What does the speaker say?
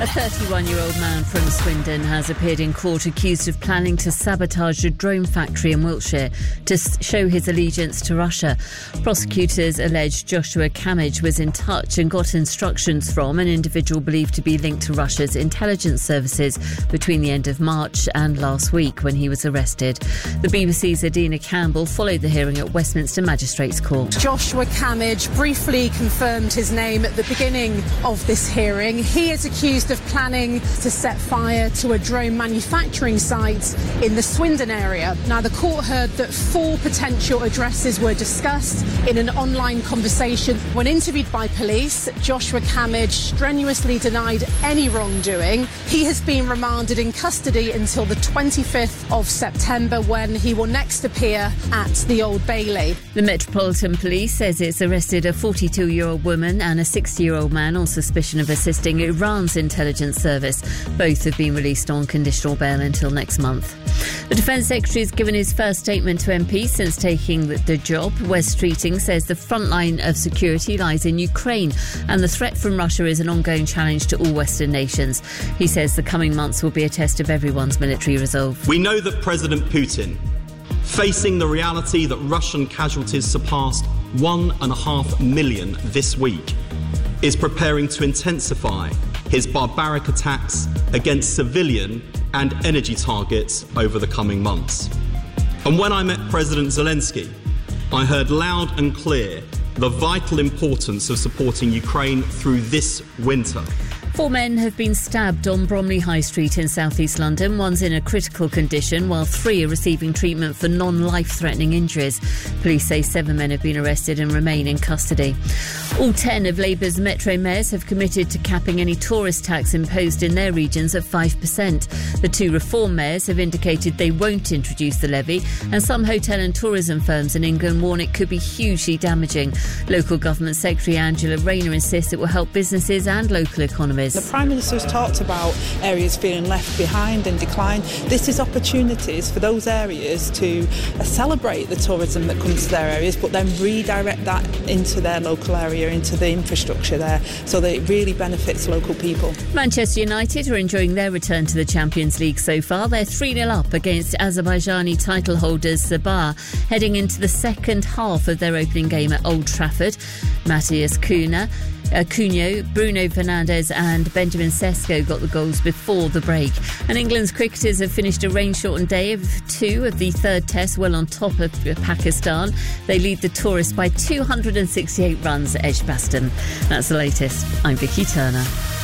A 31-year-old man from Swindon has appeared in court accused of planning to sabotage a drone factory in Wiltshire to show his allegiance to Russia. Prosecutors allege Joshua Camage was in touch and got instructions from an individual believed to be linked to Russia's intelligence services between the end of March and last week when he was arrested. The BBC's Adina Campbell followed the hearing at Westminster Magistrates Court. Joshua Camage briefly confirmed his name at the beginning of this hearing. He is accused of planning to set fire to a drone manufacturing site in the Swindon area. Now, the court heard that 4 potential addresses were discussed in an online conversation. When interviewed by police, Joshua Camage strenuously denied any wrongdoing. He has been remanded in custody until the 25th of September, when he will next appear at the Old Bailey. The Metropolitan Police says it's arrested a 42-year-old woman and a 60-year-old man on suspicion of assisting Iran's intelligence service. Both have been released on conditional bail until next month. The Defence Secretary has given his first statement to MPs since taking the job. Wes Streeting says the front line of security lies in Ukraine and the threat from Russia is an ongoing challenge to all Western nations. He says the coming months will be a test of everyone's military resolve. We know that President Putin, facing the reality that Russian casualties surpassed 1.5 million this week, is preparing to intensify his barbaric attacks against civilian and energy targets over the coming months. And when I met President Zelensky, I heard loud and clear the vital importance of supporting Ukraine through this winter. 4 men have been stabbed on Bromley High Street in south-east London. One's in a critical condition, while 3 are receiving treatment for non-life-threatening injuries. Police say 7 men have been arrested and remain in custody. All 10 of Labour's Metro mayors have committed to capping any tourist tax imposed in their regions at 5%. The 2 Reform mayors have indicated they won't introduce the levy, and some hotel and tourism firms in England warn it could be hugely damaging. Local Government Secretary Angela Rayner insists it will help businesses and local economies. The Prime Minister has talked about areas feeling left behind and decline. This is opportunities for those areas to celebrate the tourism that comes to their areas, but then redirect that into their local area, into the infrastructure there, so that it really benefits local people. Manchester United are enjoying their return to the Champions League so far. They're 3-0 up against Azerbaijani title holders Sabah, heading into the second half of their opening game at Old Trafford. Matthias Cunha, Bruno Fernandes and Benjamin Sesko got the goals before the break. And England's cricketers have finished a rain-shortened day of 2 of the third test well on top of Pakistan. They lead the tourists by 268 runs at Edgbaston. That's the latest. I'm Vicky Turner.